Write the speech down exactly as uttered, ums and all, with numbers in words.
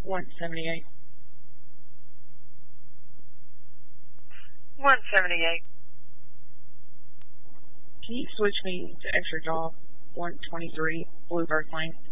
one seventy-eight. one seventy-eight. Can you switch me to extra job one twenty-three Bluebird Lane?